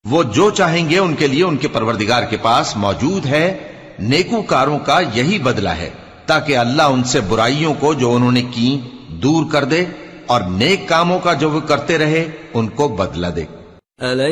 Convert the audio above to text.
वो जो चाहेंगे उनके लिए उनके परवरदिगार के पास मौजूद है। नेकूकारों का यही बदला है, ताकि अल्लाह उनसे बुराइयों को जो उन्होंने की दूर कर दे और नेक कामों का जो वो करते रहे उनको बदला दे।